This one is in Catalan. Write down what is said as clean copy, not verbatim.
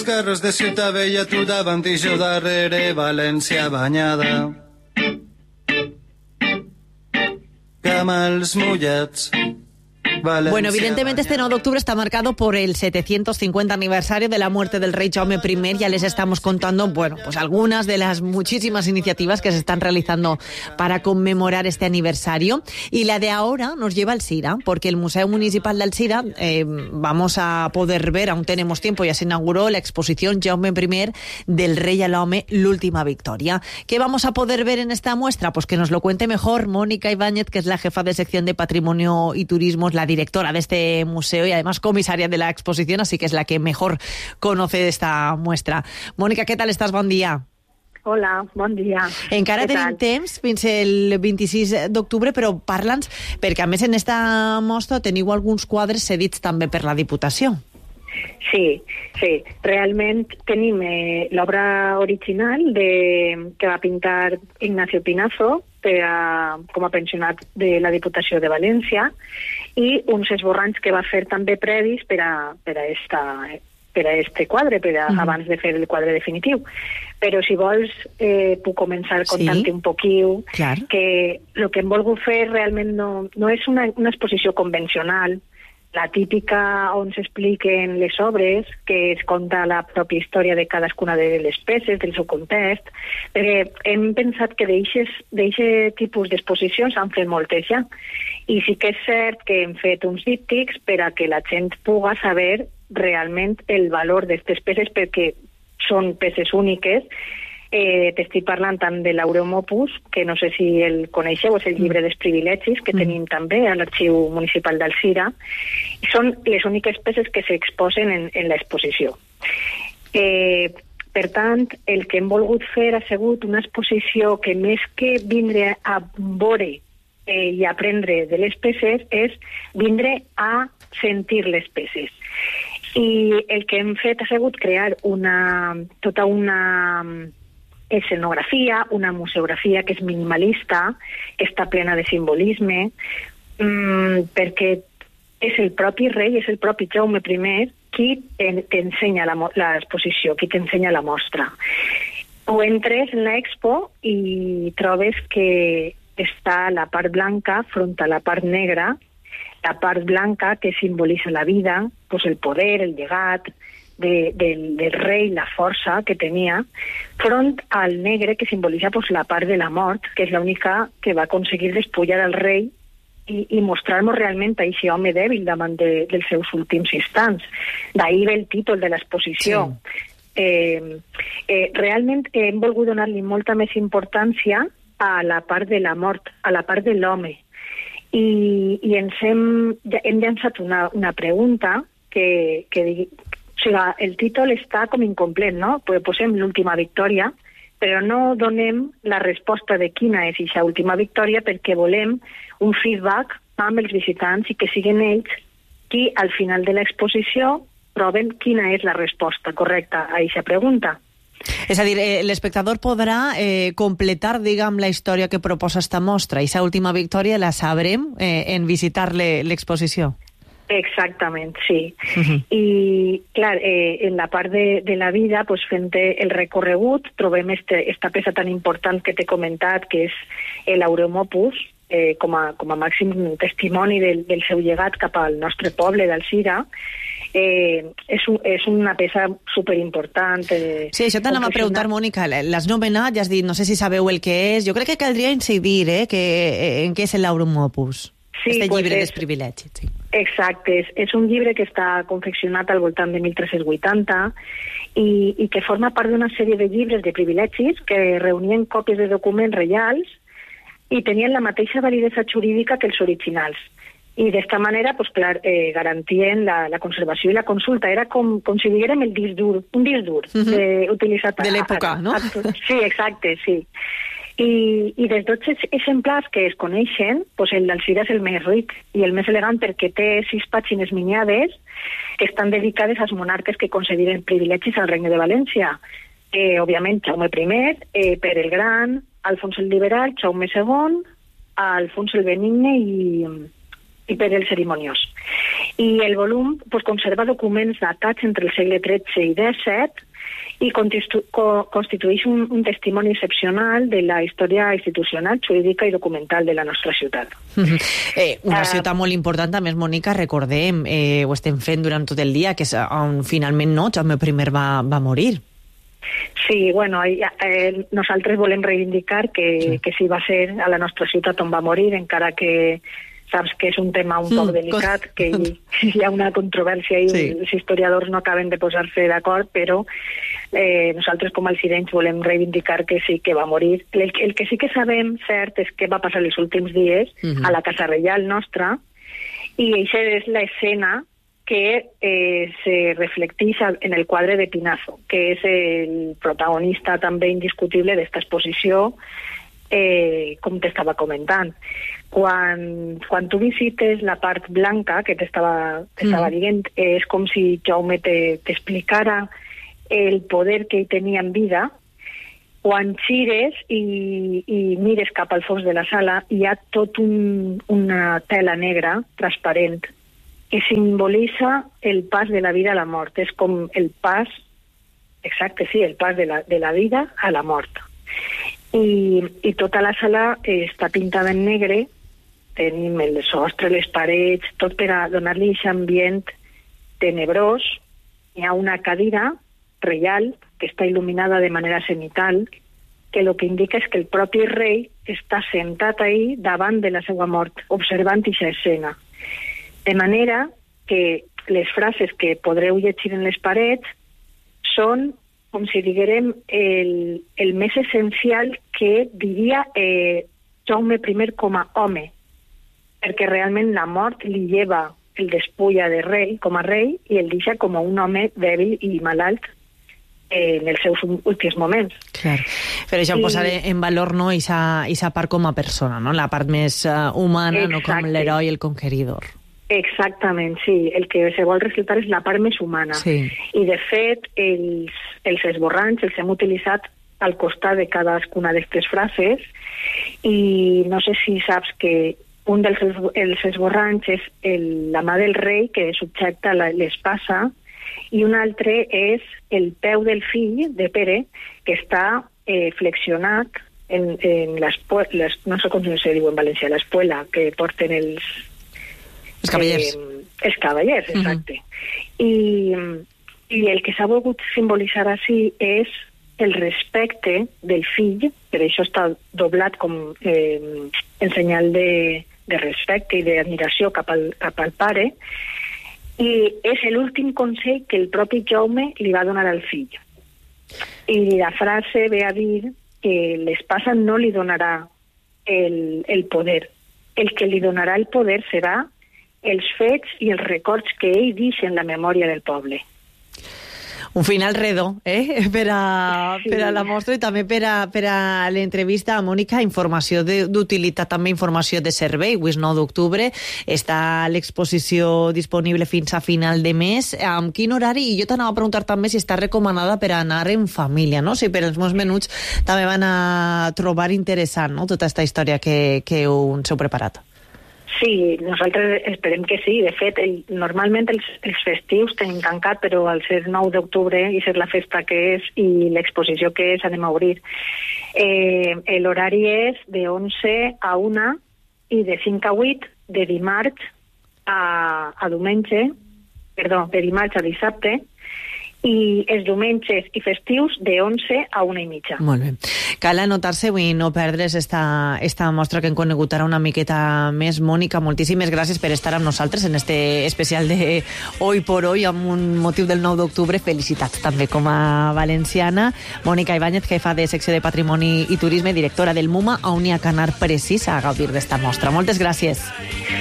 Carros de Ciutat Vella, tu davant i jo darrere, València banyada. Camals mullats. Bueno, evidentemente este 9 de octubre está marcado por el 750 aniversario de la muerte del rey Jaume I. Ya les estamos contando, bueno, pues algunas de las muchísimas iniciativas que se están realizando para conmemorar este aniversario. Y la de ahora nos lleva al Sira, porque el Museo Municipal del Sira vamos a poder ver, aún tenemos tiempo, ya se inauguró la exposición Jaume I del rey al home, l'última victòria. ¿Qué vamos a poder ver en esta muestra? Pues que nos lo cuente mejor Mónica Ibáñez, que es la jefa de sección de Patrimonio y Turismo, la directora de este museo y además comisaria de la exposición, así que es la que mejor conoce esta muestra. Mónica, ¿qué tal estás? Bon dia. Hola, bon dia. Encara tenim temps fins el 26 d'octubre, però parla'ns, perquè a més en esta mostra teniu alguns quadres cedits també per la Diputació. Sí. Realment tenim l'obra original que va pintar Ignacio Pinazo com a pensionat de la Diputació de València i uns esborranys que va fer també previs per a este quadre, abans de fer el quadre definitiu. Però si vols puc començar contant-te un poquiu que el que hem volgut fer realment no és una exposició convencional, la típica on s'expliquen les obres, que es conta la pròpia història de cadascuna de les peces, del seu context, perquè hem pensat que d'aquest tipus d'exposicions han fet moltes ja, i sí que és cert que hem fet uns díptics per a que la gent pugui saber realment el valor d'aquestes peces, perquè són peces úniques. T'estic parlant tant de l'Aureum Opus, que no sé si el coneixeu, és el llibre dels privilegis que tenim també a l'Arxiu Municipal d'Alzira, i són les úniques peces que s'exposen en l'exposició. Per tant, el que hem volgut fer ha sigut una exposició que més que vindre a veure i aprendre de les peces és vindre a sentir les peces. I el que hem fet ha sigut crear tota una escenografia, una museografia que és minimalista, que està plena de simbolisme, perquè és el propi rei, és el propi Jaume I qui t'ensenya l'exposició, qui t'ensenya la mostra. Tu entres en l'expo i trobes que està la part blanca front a la part negra, la part blanca que simbolitza la vida, pues el poder, el llegat del rei, la força que tenia, front al negre que simbolitza pues, la part de la mort, que és l'única que va aconseguir despullar al rei i mostrar-nos realment a aquest home dèbil davant dels seus últims instants. D'ahir ve el títol de l'exposició. Realment hem volgut donar-li molta més importància a la part de la mort, a la part de l'home. I ens hem llançat una pregunta que o sigui, el títol està com incomplet, no? Posem l'última victòria, però no donem la resposta de quina és aquesta última victòria perquè volem un feedback amb els visitants i que siguin ells qui, al final de l'exposició, troben quina és la resposta correcta a aquesta pregunta. És a dir, l'espectador podrà completar, diguem, la història que proposa esta mostra i aquesta última victòria la sabrem en visitar l'exposició. Exactament, sí. I, clar, en la part de la vida, pues, fent el recorregut, trobem esta peça tan important que t'he comentat, que és l'Aureum Opus, com a màxim testimoni del seu llegat cap al nostre poble d'Alzira. És una peça superimportant. Sí, això t'anava a preguntar, Mònica. L'has nomenat, ja has dit, no sé si sabeu el que és. Jo crec que caldria incidir en què és l'Aureum Opus. Sí, este llibre dels privilegis, sí. Exacte, és un llibre que està confeccionat al voltant de 1380 i que forma part d'una sèrie de llibres de privilegis que reunien còpies de documents reials i tenien la mateixa validesa jurídica que els originals. I d'esta manera, pues, clar, garantien la conservació i la consulta. Era com si diguérem un disc dur utilitzat de l'època, no? Sí, exacte, sí. I dels 12 exemplars que es coneixen, pues el d'Alzira és el més ric i el més elegant perquè té 6 pàgines miniades que estan dedicades als monarques que concediren privilegis al Regne de València. Òbviament, Jaume I, Pere el Gran, Alfons el Liberal, Jaume II, Alfons el Benigne i Pere el Cerimoniós. I el volum pues, conserva documents datats entre el segle XIII i XVII i constitueix un testimoni excepcional de la història institucional, jurídica i documental de la nostra ciutat. Una ciutat molt important, a més, Mònica, recordem, ho estem fent durant tot el dia, que és on finalment Jaume I va morir. Sí, bueno, nosaltres volem reivindicar que sí va ser a la nostra ciutat on va morir, encara que saps que és un tema un poc delicat, que hi ha una controvèrsia i els historiadors no acaben de posar-se d'acord, però nosaltres com a alcidencs volem reivindicar que sí que va morir. El que sí que sabem, cert, és què va passar els últims dies a la Casa Reial nostra, i això és l'escena que se reflecteix en el quadre de Pinazo, que és el protagonista també indiscutible d'esta exposició, com t'estava comentant. Quan tu visites la part blanca, que t'estava dient, és com si Jaume t'explicara el poder que ell tenia en vida. Quan gires i mires cap al fons de la sala, hi ha tot una tela negra transparent que simbolitza el pas de la vida a la mort. És com el pas, exacte, sí, el pas de la vida a la mort. I tota la sala està pintada en negre, tenim el sostre, les parets, tot per a donar-li aquest ambient tenebrós. Hi ha una cadira reial que està il·luminada de manera cenital, que el que indica és que el propi rei està sentat ahí davant de la seva mort, observant aquesta escena. De manera que les frases que podreu llegir en les parets són, com si diguérem, el més essencial que diria Jaume I com a home, perquè realment la mort li lleva, el despulla de rei com a rei i el deixa com a un home dèbil i malalt en els seus últims moments. Clar. Per això posaré en valor aquesta part com a persona, no? La part més humana, no com l'heroi i el conqueridor. Exactament, sí. El que se vol ressaltar és la part més humana. Sí. I, de fet, els esborranys els hem utilitzat al costat de cadascuna d'aquestes frases i no sé si saps que un dels esborranys és la mà del rei que subjecta l'espasa i un altre és el peu del fill de Pere que està flexionat en l'espuela, no sé com se diu en valencià, l'espuela que porten els cavallers. Els cavallers, exacte. I el que s'ha volgut simbolitzar així és el respecte del fill, per això està doblat com en senyal de respecte i d'admiració cap al pare, i és l'últim consell que el propi Jaume li va donar al fill. I la frase ve a dir que l'espasa no li donarà el poder. El que li donarà el poder serà els fets i els records que ell deixa en la memòria del poble. Un final redó, per a la mostra i també per a l'entrevista a Mònica. Informació d'utilitat, també informació de servei. Avui és 9 d'octubre, està l'exposició disponible fins a final de mes. Amb quin horari? I jo t'anava a preguntar també si està recomanada per anar en família, no? Si per als meus menuts també van a trobar interessant, no?, tota aquesta història que us heu preparat. Sí, nosaltres esperem que sí. De fet, normalment els festius tenim tancat, però al ser 9 d'octubre i ser la festa que és i l'exposició que és, anem a obrir. L'horari és de 11 a 1 i de 5 a 8, de dimarts a diumenge, perdó, de dimarts a dissabte, i els diumenges i festius de 11 a 1:30. Molt bé. Cal anotar-se i no perdre's esta mostra que hem conegut ara una miqueta més. Mònica, moltíssimes gràcies per estar amb nosaltres en este especial de Hoy por Hoy amb un motiu del 9 d'octubre. Felicitats també com a valenciana. Mònica Ibáñez, jefa de secció de Patrimoni i Turisme, directora del MUMA, on hi ha que anar precís a gaudir d'esta mostra. Moltes gràcies.